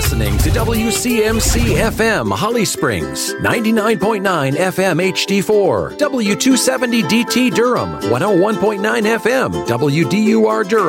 listening to WCMC FM Holly Springs, 99.9 FM HD4, W270 DT Durham, 101.9 FM WDUR Durham.